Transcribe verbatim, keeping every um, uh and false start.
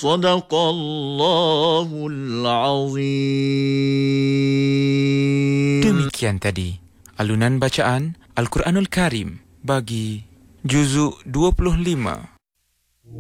Sadaqallahul Azim. Demikian tadi alunan bacaan Al-Quranul Karim bagi juzuk dua puluh lima